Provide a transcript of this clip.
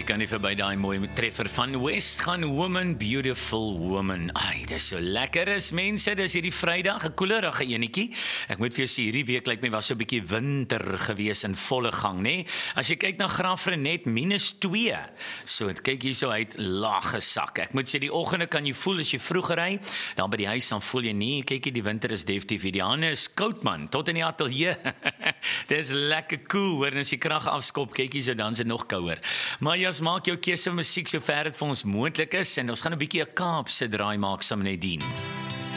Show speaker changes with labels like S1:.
S1: kan nie verby daai mooi treffer van West gaan Woman, Beautiful Woman. Ai, dis so lekker is mense, dis hierdie Vrydag, 'n koelerige enetjie. Ek moet vir jou sê, hierdie week lyk my was so 'n bietjie winter gewees in volle gang, nê? As jy kyk na Graafrenet -2. So, kyk hierso uit laag gesak. Ek moet sê die oggende kan jy voel as jy vroeg ry, dan by die huis dan voel jy nie, kyk hier die winter is definitief hier. Die hande is koud man, tot in die ateljee. Dis lekker cool, hoor, en as die krag afskop, kyk hierso dan is dit nog kouer. Maar jy maak jou keuse musiek so ver dit vir ons moontlik is en ons gaan 'n bietjie 'n Kaapse draai maak saam met Nadine.